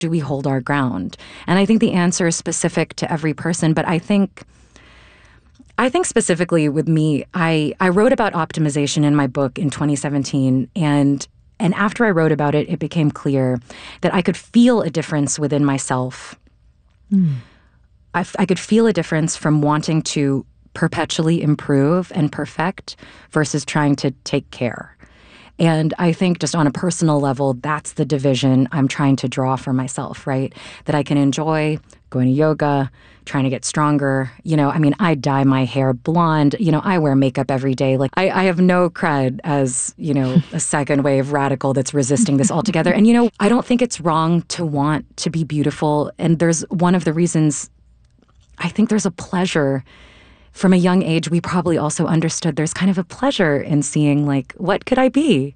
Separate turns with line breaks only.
do we hold our ground? And I think the answer is specific to every person, but I think specifically with me, I wrote about optimization in my book in 2017, and after I wrote about it, it became clear that I could feel a difference within myself. I could feel a difference from wanting to perpetually improve and perfect versus trying to take care. And I think just on a personal level, that's the division I'm trying to draw for myself, right? That I can enjoy going to yoga, trying to get stronger. I dye my hair blonde. I wear makeup every day. Like, I have no cred as, a second wave radical that's resisting this altogether. And, I don't think it's wrong to want to be beautiful. And there's one of the reasons I think there's a pleasure. From a young age, we probably also understood there's kind of a pleasure in seeing, like, what could I be?